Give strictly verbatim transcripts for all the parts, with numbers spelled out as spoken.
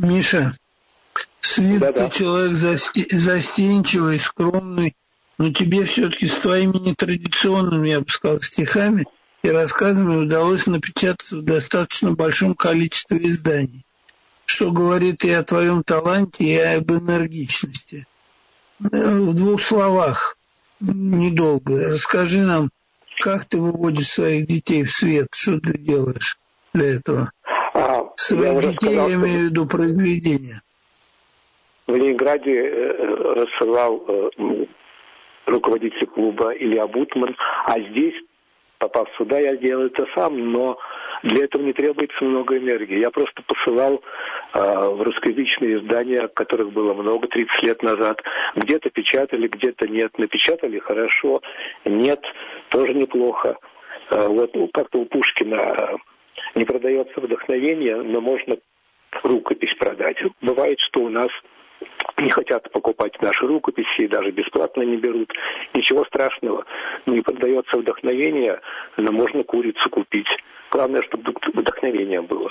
Миша, с виду Да-да. ты человек засти- застенчивый, скромный, но тебе все-таки с твоими нетрадиционными, я бы сказал, стихами и рассказами удалось напечататься в достаточно большом количестве изданий, что говорит и о твоем таланте, и об энергичности. В двух словах, недолго, расскажи нам, как ты выводишь своих детей в свет, что ты делаешь для этого? А, Своих я детей, сказал, я имею в виду произведения. В Ленинграде э, рассылал э, руководитель клуба Илья Бутман, а здесь, попав сюда, я делаю это сам, но для этого не требуется много энергии. Я просто посылал э, в русскоязычные издания, которых было много тридцать лет назад. Где-то печатали, где-то нет. Напечатали хорошо, нет, тоже неплохо. Э, вот ну, как-то у Пушкина э, не продается вдохновение, но можно рукопись продать. Бывает, что у нас не хотят покупать наши рукописи, даже бесплатно не берут. Ничего страшного. Не продается вдохновение, но можно курицу купить. Главное, чтобы вдохновение было.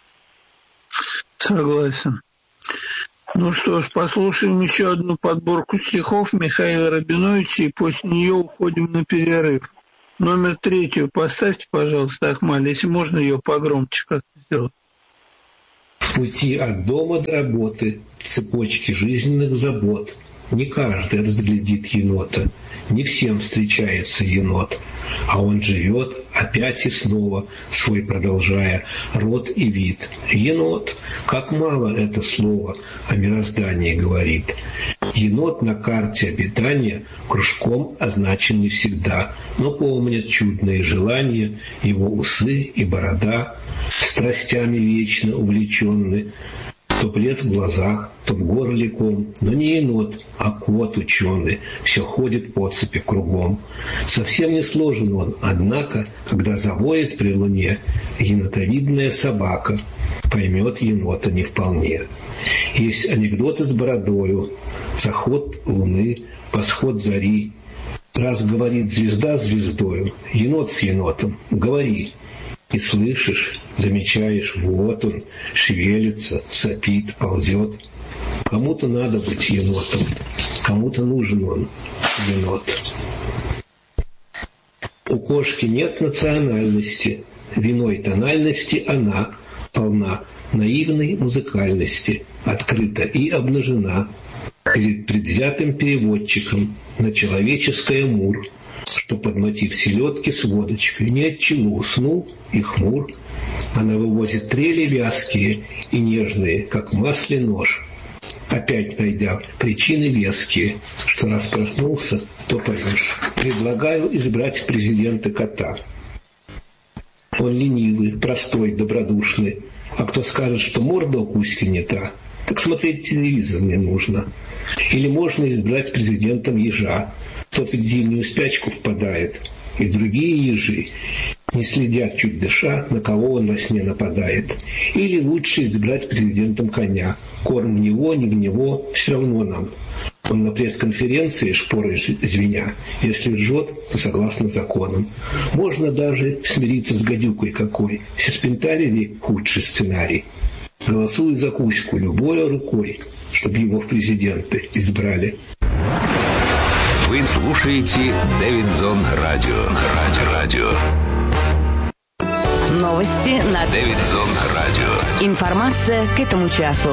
Согласен. Ну что ж, послушаем еще одну подборку стихов Михаила Рабиновича, и после нее уходим на перерыв. Номер третью поставьте, пожалуйста, Ахмаль, если можно ее погромче как-то сделать. В пути от дома до работы, цепочки жизненных забот, не каждый разглядит енота, не всем встречается енот, а он живет опять и снова, свой продолжая род и вид. Енот, как мало это слово о мироздании говорит. Енот на карте обитания кружком означен не всегда, но помнят чудные желания, его усы и борода, страстями вечно увлеченный. То блеск в глазах, то в горле ком, но не енот, а кот ученый, все ходит по цепи кругом. Совсем не сложен он, однако, когда завоет при луне енотовидная собака, поймет енота не вполне. Есть анекдоты с бородою, заход луны, восход зари. Раз говорит звезда звездою, енот с енотом, говори. И слышишь, замечаешь, вот он, шевелится, сопит, ползет. Кому-то надо быть енотом, кому-то нужен он, енот. У кошки нет национальности, в иной тональности она полна наивной музыкальности, открыта и обнажена перед предвзятым переводчиком на человеческое мур, что под мотив селедки с водочкой ни от чего уснул и хмур. Она вывозит трели вязкие и нежные, как в масле нож, опять найдя причины веские, что раз проснулся, то поешь. Предлагаю избрать в президенты кота. Он ленивый, простой, добродушный, а кто скажет, что морда у Кузьки не та, так смотреть телевизор не нужно. Или можно избрать президентом ежа, тот в зимнюю спячку впадает, и другие ежи не следят, чуть дыша, на кого он во сне нападает. Или лучше избрать президентом коня. Корм в него, не в него, все равно нам. Он на пресс-конференции, шпорой звеня, если ржет, то согласно законам. Можно даже смириться с гадюкой какой. Серпентарий ли худший сценарий? Голосует за Кузьку любой рукой, чтобы его в президенты избрали. Вы слушаете Дэвидзон Радио. Радио. Радио. Новости на Дэвидзон Радио. Информация к этому часу.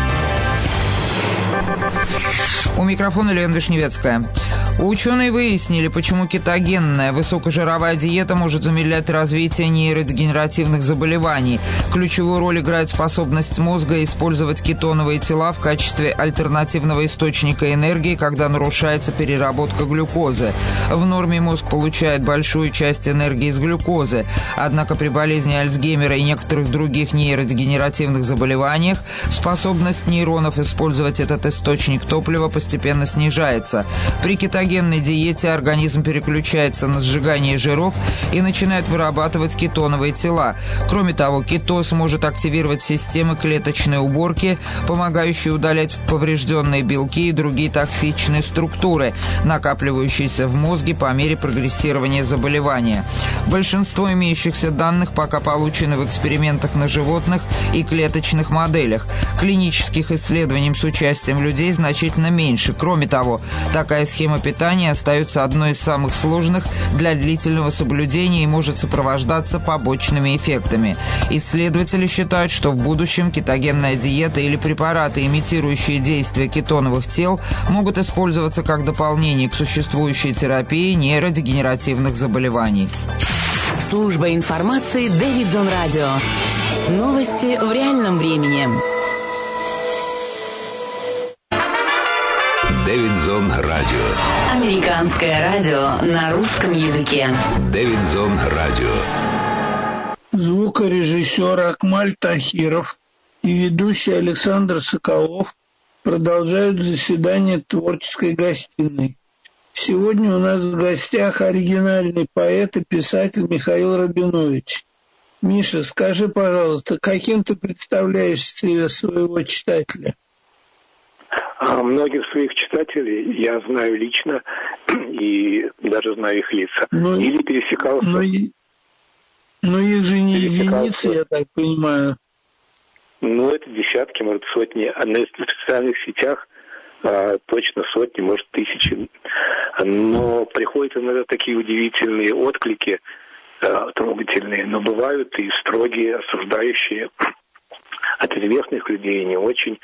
У микрофона Лена Вишневецкая. Ученые выяснили, почему кетогенная высокожировая диета может замедлять развитие нейродегенеративных заболеваний. Ключевую роль играет способность мозга использовать кетоновые тела в качестве альтернативного источника энергии, когда нарушается переработка глюкозы. В норме мозг получает большую часть энергии из глюкозы. Однако при болезни Альцгеймера и некоторых других нейродегенеративных заболеваниях способность нейронов использовать этот источник топлива постепенно снижается. При кетогенной кетогенной диете организм переключается на сжигание жиров и начинает вырабатывать кетоновые тела. Кроме того, кетоз может активировать системы клеточной уборки, помогающие удалять поврежденные белки и другие токсичные структуры, накапливающиеся в мозге по мере прогрессирования заболевания. Большинство имеющихся данных пока получены в экспериментах на животных и клеточных моделях. Клинических исследований с участием людей значительно меньше. Кроме того, такая схема питания остается одной из самых сложных для длительного соблюдения и может сопровождаться побочными эффектами. Исследователи считают, что в будущем кетогенная диета или препараты, имитирующие действие кетоновых тел, могут использоваться как дополнение к существующей терапии нейродегенеративных заболеваний. Служба информации Дэвидзон Радио. Новости в реальном времени. Дэвидзон Радио. Американское радио на русском языке. Дэвидзон Радио. Звукорежиссер Акмаль Тахиров и ведущий Александр Соколов продолжают заседание творческой гостиной. Сегодня у нас в гостях оригинальный поэт и писатель Михаил Рабинович. Миша, скажи, пожалуйста, каким ты представляешь себе своего читателя? А многих своих читателей я знаю лично и даже знаю их лица. Но, Или пересекался. Но, но их же не единицы, я так понимаю. Ну, это десятки, может, сотни. А на социальных сетях а, точно сотни, может, тысячи. Но приходят иногда такие удивительные отклики, а, трогательные, но бывают и строгие, осуждающие от известных людей, не очень.